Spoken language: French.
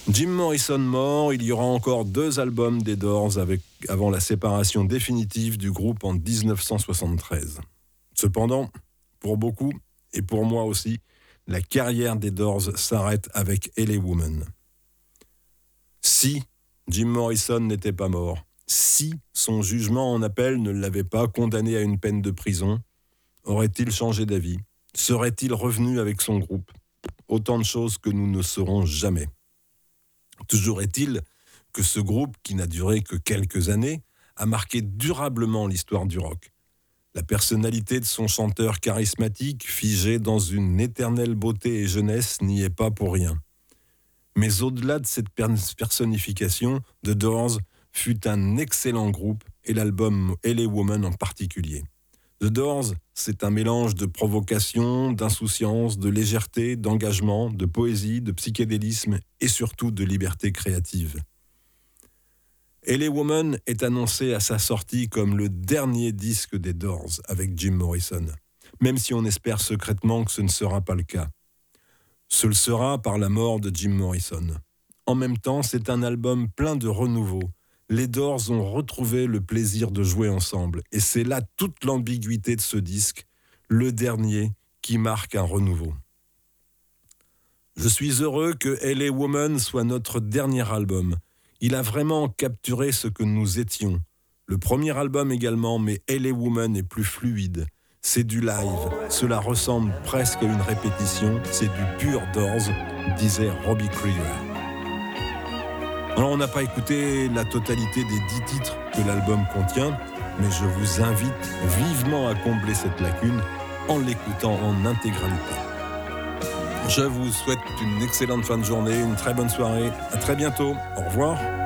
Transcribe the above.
Jim Morrison mort, il y aura encore 2 albums des Doors avant la séparation définitive du groupe en 1973. Cependant, pour beaucoup, et pour moi aussi, la carrière des Doors s'arrête avec LA Woman. Si Jim Morrison n'était pas mort, si son jugement en appel ne l'avait pas condamné à une peine de prison, aurait-il changé d'avis ? Serait-il revenu avec son groupe ? Autant de choses que nous ne saurons jamais. Toujours est-il que ce groupe, qui n'a duré que quelques années, a marqué durablement l'histoire du rock. La personnalité de son chanteur charismatique, figé dans une éternelle beauté et jeunesse, n'y est pas pour rien. Mais au-delà de cette personnification, The Doors fut un excellent groupe, et l'album LA Woman en particulier. The Doors, c'est un mélange de provocation, d'insouciance, de légèreté, d'engagement, de poésie, de psychédélisme et surtout de liberté créative. LA Woman est annoncé à sa sortie comme le dernier disque des Doors avec Jim Morrison, même si on espère secrètement que ce ne sera pas le cas. Ce le sera par la mort de Jim Morrison. En même temps, c'est un album plein de renouveau. Les Doors ont retrouvé le plaisir de jouer ensemble. Et c'est là toute l'ambiguïté de ce disque, le dernier qui marque un renouveau. Je suis heureux que LA Woman soit notre dernier album. Il a vraiment capturé ce que nous étions. Le premier album également, mais LA Woman est plus fluide. C'est du live, cela ressemble presque à une répétition, c'est du pur Doors, disait Robbie Krieger. Alors on n'a pas écouté la totalité des 10 titres que l'album contient, mais je vous invite vivement à combler cette lacune en l'écoutant en intégralité. Je vous souhaite une excellente fin de journée, une très bonne soirée, à très bientôt, au revoir.